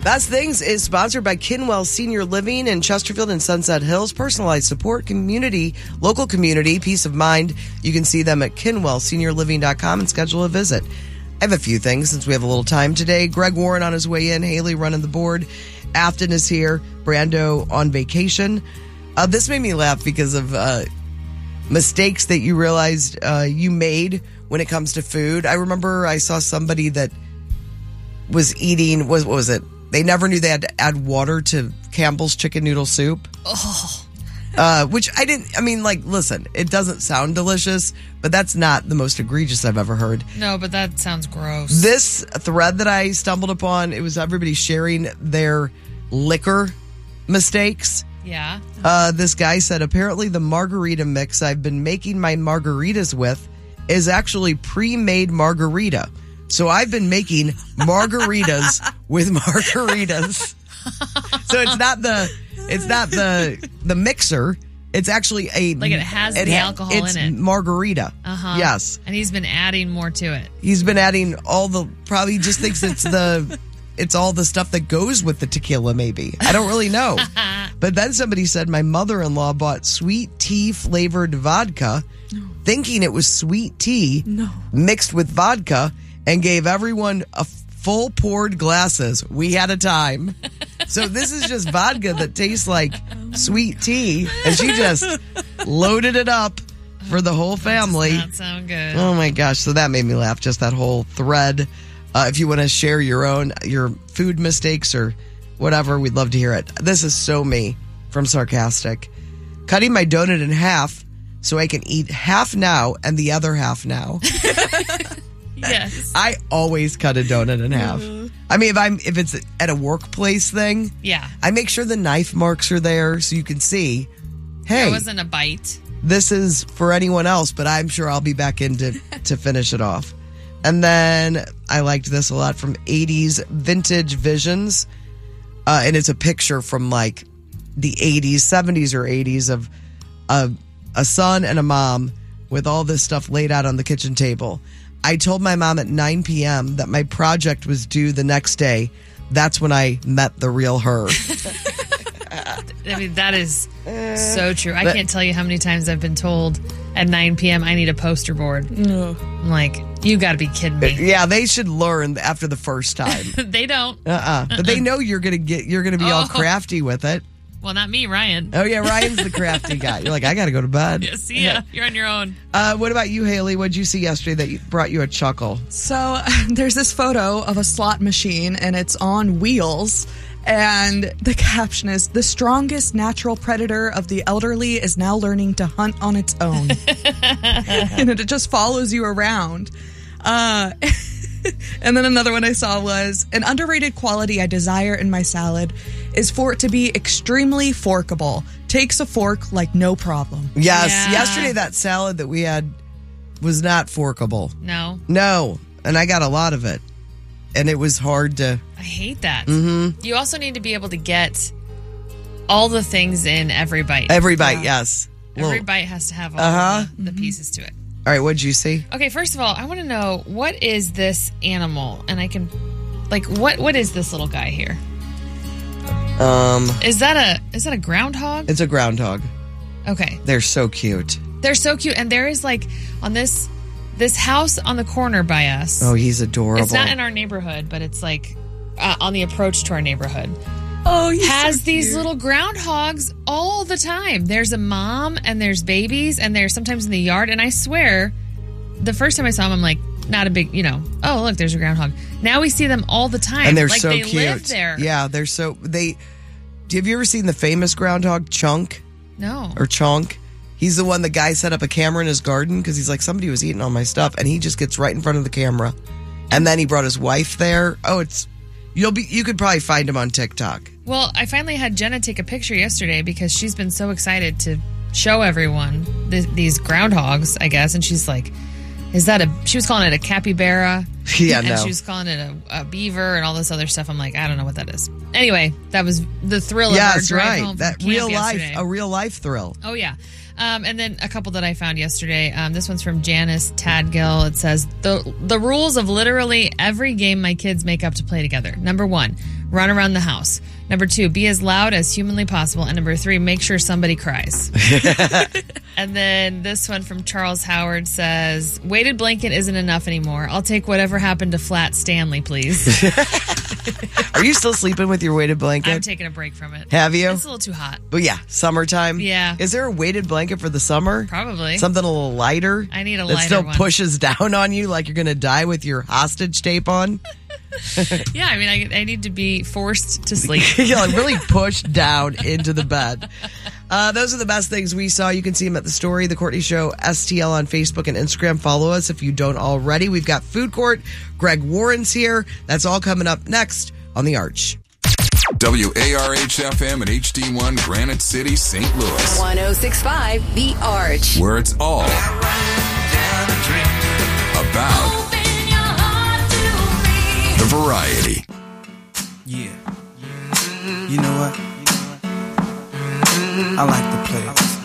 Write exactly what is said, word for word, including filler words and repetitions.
Best Things is sponsored by Kinwell Senior Living in Chesterfield and Sunset Hills. Personalized support, community, local community, peace of mind. You can see them at kinwell senior living dot com and schedule a visit. I have a few things since we have a little time today. Greg Warren on his way in. Haley running the board. Afton is here. Brando on vacation. Uh, this made me laugh because of uh, mistakes that you realized uh, you made when it comes to food. I remember I saw somebody that was eating, was, what was it? They never knew they had to add water to Campbell's chicken noodle soup. Oh. Uh, which I didn't, I mean, like, listen, it doesn't sound delicious, but that's not the most egregious I've ever heard. No, but that sounds gross. This thread that I stumbled upon, it was everybody sharing their liquor mistakes. Yeah. Uh, this guy said, apparently the margarita mix I've been making my margaritas with is actually pre-made margarita. So I've been making margaritas with margaritas. So it's not the it's not the the mixer. It's actually a like it has it the ha- alcohol it's in it. Margarita. Uh-huh. Yes. And he's been adding more to it. He's been adding all the probably just thinks it's the it's all the stuff that goes with the tequila maybe. I don't really know. But then somebody said my mother-in-law bought sweet tea flavored vodka thinking it was sweet tea no. mixed with vodka and gave everyone a full poured glasses. We had a time. So this is just vodka that tastes like sweet tea, and she just loaded it up for the whole family. That does not sound good. Oh my gosh, so that made me laugh, just that whole thread. Uh, if you want to share your own, your food mistakes or whatever, we'd love to hear it. This is so me from Sarcastic. Cutting my donut in half so I can eat half now and the other half now. Yes. I always cut a donut in half. Mm-hmm. I mean, if I'm if it's at a workplace thing, yeah, I make sure the knife marks are there so you can see. Hey, it wasn't a bite. This is for anyone else, but I'm sure I'll be back in to, to finish it off. And then I liked this a lot from eighties Vintage Visions, uh, and it's a picture from like the eighties, seventies, or eighties of a a son and a mom with all this stuff laid out on the kitchen table. I told my mom at nine p.m. that my project was due the next day. That's when I met the real her. I mean, that is so true. I can't tell you how many times I've been told at nine p.m. I need a poster board. No. I'm like, you got to be kidding me. Yeah, they should learn after the first time. They don't. Uh-uh. But they know you're gonna get. You're gonna be all Oh. crafty with it. Well, not me, Ryan. Oh yeah, Ryan's the crafty guy. You're like, I got to go to bed. Yeah, see ya. You're on your own. Uh, what about you, Haley? What'd you see yesterday that brought you a chuckle? So there's this photo of a slot machine and it's on wheels. And the caption is, the strongest natural predator of the elderly is now learning to hunt on its own. And it just follows you around. Uh, and then another one I saw was, an underrated quality I desire in my salad is for it to be extremely forkable. Takes a fork like no problem. Yes. Yeah. Yesterday, that salad that we had was not forkable. No. No. And I got a lot of it. And it was hard to... I hate that. Mm-hmm. You also need to be able to get all the things in every bite. Every bite, yes. Every Little- bite has to have all Uh-huh. the, the pieces to it. All right, what'd you see? Okay, first of all, I want to know, what is this animal? And I can, like, what what is this little guy here? Um, Is that a is that a groundhog? It's a groundhog. Okay. They're so cute. They're so cute. And there is, like, on this this house on the corner by us. Oh, he's adorable. It's not in our neighborhood, but it's, like, uh, on the approach to our neighborhood. Oh, he's Has so these cute. little groundhogs all the time. There's a mom and there's babies and they're sometimes in the yard. And I swear, the first time I saw them, I'm like, not a big, you know, oh, look, there's a groundhog. Now we see them all the time. And they're like so they cute. live there. Yeah, they're so... They. Have you ever seen the famous groundhog, Chunk? No. Or Chonk? He's the one the guy set up a camera in his garden because he's like, somebody was eating all my stuff, and he just gets right in front of the camera. And then he brought his wife there. Oh, it's... You'll be. You could probably find him on TikTok. Well, I finally had Jenna take a picture yesterday because she's been so excited to show everyone th- these groundhogs, I guess. And she's like, is that a... She was calling it a capybara. Yeah, and no. she was calling it a, a beaver and all this other stuff. I'm like, I don't know what that is. Anyway, that was the thrill Yeah, of our that's drive right. home from That camp real life, yesterday. a real life thrill. Oh, yeah. Um, and then a couple that I found yesterday. Um, this one's from Janice Tadgill. It says, the, the rules of literally every game my kids make up to play together. Number one, run around the house. Number two, be as loud as humanly possible. And number three, make sure somebody cries. And then this one from Charles Howard says, weighted blanket isn't enough anymore. I'll take whatever happened to Flat Stanley, please. Are you still sleeping with your weighted blanket? I'm taking a break from it. Have you? It's a little too hot. But yeah, summertime. Yeah. Is there a weighted blanket for the summer? Probably. Something a little lighter? I need a that lighter still one. pushes down on you like you're going to die with your hostage tape on? Yeah, I mean, I, I need to be forced to sleep. Yeah, like really pushed down into the bed. Uh, those are the best things we saw. You can see them at The Story, The Courtney Show, S T L on Facebook and Instagram. Follow us if you don't already. We've got Food Court. Greg Warren's here. That's all coming up next on The Arch. W A R H F M and H D one Granite City, Saint Louis. one oh six point five The Arch. Where it's all about the variety. Yeah. You know what? I like to play it.